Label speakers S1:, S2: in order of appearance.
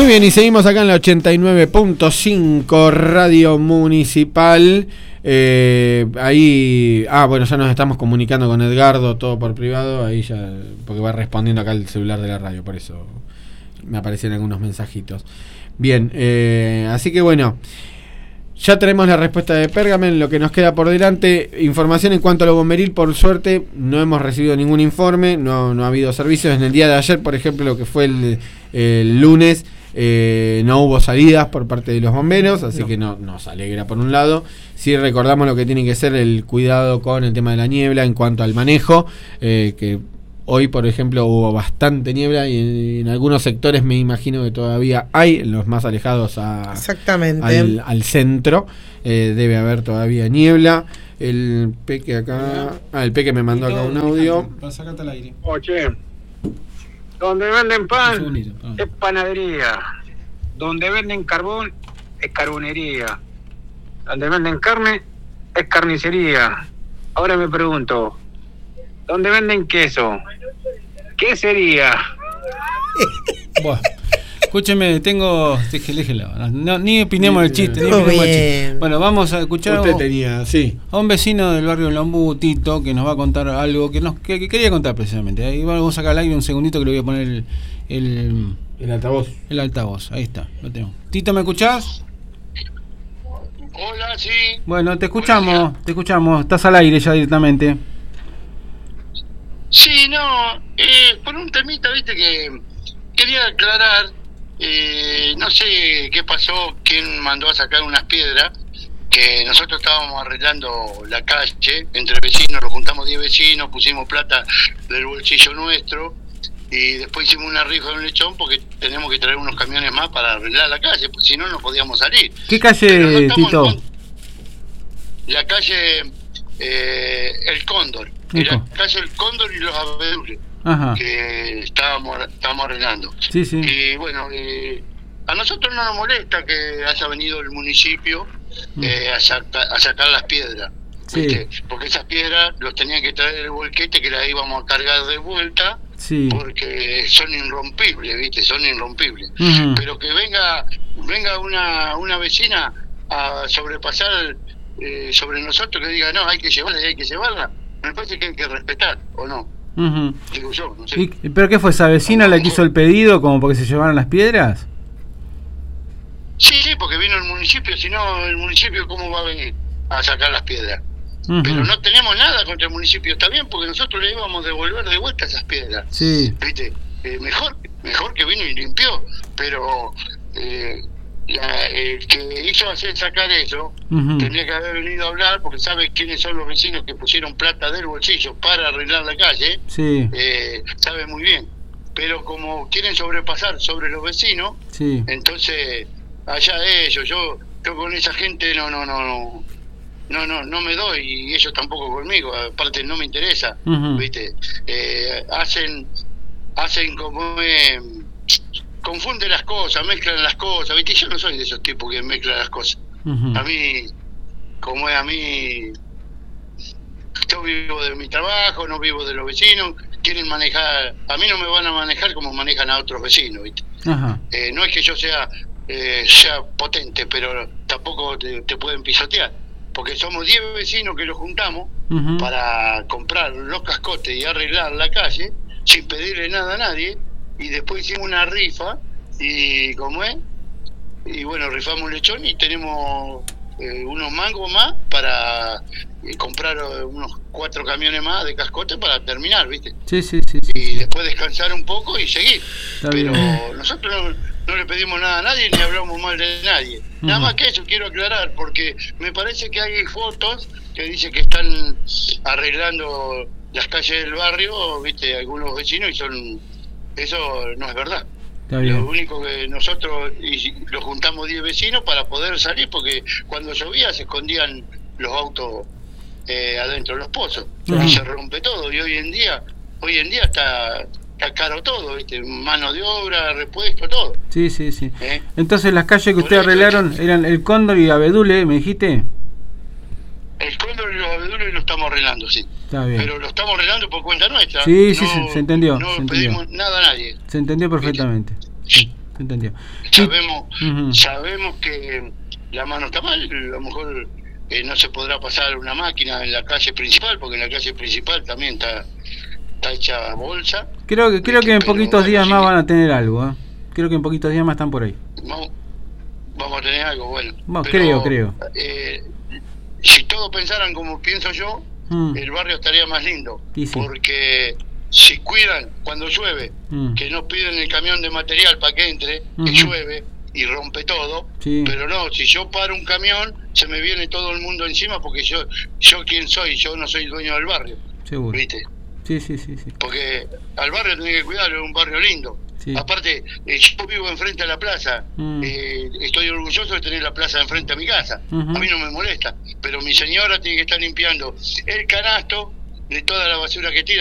S1: Muy bien, y seguimos acá en la 89.5 Radio Municipal. Ahí, bueno, ya nos estamos comunicando con Edgardo, todo por privado, ahí ya, porque va respondiendo acá el celular de la radio, por eso me aparecen algunos mensajitos. Bien, así que bueno, ya tenemos la respuesta de Pergamen, lo que nos queda por delante. Información en cuanto a lo bomberil, por suerte no hemos recibido ningún informe, no ha habido servicios. En el día de ayer, por ejemplo, lo que fue el lunes, no hubo salidas por parte de los bomberos, así que no nos alegra por un lado. Sí recordamos lo que tiene que ser el cuidado con el tema de la niebla en cuanto al manejo, que hoy, por ejemplo, hubo bastante niebla y en algunos sectores me imagino que todavía hay, en los más alejados
S2: exactamente
S1: al centro, debe haber todavía niebla. El Peque acá, el Peque me mandó acá un audio.
S3: Sacate al aire.
S4: Oye, donde venden pan es panadería, donde venden carbón es carbonería, donde venden carne es carnicería. Ahora me pregunto, ¿dónde venden queso? ¿Qué sería?
S3: Bueno, escúcheme, déjelo. No, ni opinemos del chiste, Bueno, vamos a escuchar a un vecino del barrio Lombú, Tito, que nos va a contar algo que quería contar precisamente. Ahí vamos a sacar al aire un segundito que le voy a poner el
S1: altavoz.
S3: El altavoz, ahí está, lo tengo. Tito, ¿me escuchás?
S4: Hola, sí.
S3: Bueno, te escuchamos, estás al aire ya directamente.
S4: Sí, no, por un temita, viste, que quería aclarar, no sé qué pasó, quién mandó a sacar unas piedras, que nosotros estábamos arreglando la calle, entre vecinos, nos juntamos 10 vecinos, pusimos plata del bolsillo nuestro, y después hicimos una rifa de un lechón porque tenemos que traer unos camiones más para arreglar la calle, pues si no, no podíamos salir.
S3: ¿Qué calle, Tito?
S4: La calle El Cóndor. Era calle El Cóndor y los Abedules, que estábamos arreglando.
S3: Sí.
S4: Y bueno, a nosotros no nos molesta que haya venido el municipio a sacar las piedras, ¿viste? Porque esas piedras los tenían que traer el volquete, que las íbamos a cargar de vuelta, porque son irrompibles, ¿viste? Son irrompibles. Pero que venga una vecina a sobrepasar sobre nosotros, que diga, no, hay que llevarla, me parece que hay que respetar, ¿o no? Digo yo, no sé.
S3: ¿Pero qué fue? ¿Esa vecina la que hizo el pedido como porque se llevaran las piedras?
S4: Sí, porque vino el municipio, si no, el municipio ¿cómo va a venir a sacar las piedras? Pero no tenemos nada contra el municipio, está bien, porque nosotros le íbamos a devolver de vuelta esas piedras. ¿Viste? Mejor que vino y limpió, pero el que hizo hacer sacar eso tendría que haber venido a hablar, porque sabe quiénes son los vecinos que pusieron plata del bolsillo para arreglar la calle. Sabe muy bien, pero como quieren sobrepasar sobre los vecinos, entonces allá ellos, yo con esa gente no me doy, y ellos tampoco conmigo, aparte no me interesa. ¿Viste? Hacen como confunden las cosas, mezclan las cosas, ¿viste? Yo no soy de esos tipos que mezclan las cosas. A mí, yo vivo de mi trabajo, no vivo de los vecinos. Quieren manejar, a mí no me van a manejar como manejan a otros vecinos, ¿viste? No es que yo sea potente, pero tampoco te pueden pisotear, porque somos 10 vecinos que los juntamos para comprar los cascotes y arreglar la calle sin pedirle nada a nadie. Y después hicimos una rifa, y bueno, rifamos un lechón y tenemos unos mangos más para comprar unos 4 camiones más de cascote para terminar, ¿viste?
S3: Sí.
S4: Y después descansar un poco y seguir. Pero nosotros no le pedimos nada a nadie ni hablamos mal de nadie. Nada más que eso quiero aclarar, porque me parece que hay fotos que dicen que están arreglando las calles del barrio, ¿viste? Algunos vecinos, y eso no es verdad. Lo único que nosotros lo juntamos 10 vecinos para poder salir, porque cuando llovía se escondían los autos adentro de los pozos y se rompe todo. Y hoy en día está caro todo, ¿viste? Mano de obra, repuesto, todo. Sí.
S3: Entonces las calles que ustedes arreglaron eran El Cóndor y Abedule, ¿me dijiste?
S4: El Cóndor y los Abedules lo estamos arreglando, sí.
S3: Está bien.
S4: Pero lo estamos arreglando por cuenta nuestra.
S3: Sí, se entendió.
S4: No pedimos nada a nadie.
S3: Se entendió perfectamente. Sí. se entendió.
S4: Sabemos que la mano está mal, a lo mejor no se podrá pasar una máquina en la calle principal, porque en la calle principal también está hecha bolsa.
S3: Creo que en poquitos días más van a tener algo, ¿eh? Creo que en poquitos días más están por ahí.
S4: Vamos a tener algo, bueno.
S3: Creo.
S4: Si todos pensaran como pienso yo, el barrio estaría más lindo. Sí. Porque si cuidan cuando llueve, que no piden el camión de material para que entre, que llueve y rompe todo, pero no, si yo paro un camión, se me viene todo el mundo encima, porque yo quién soy, yo no soy dueño del barrio.
S3: Seguro.
S4: ¿Viste?
S3: Sí.
S4: Porque al barrio tiene que cuidarlo, es un barrio lindo. Sí. Aparte, yo vivo enfrente a la plaza, estoy orgulloso de tener la plaza enfrente a mi casa, a mí no me molesta, pero mi señora tiene que estar limpiando el canasto de toda la basura que tira.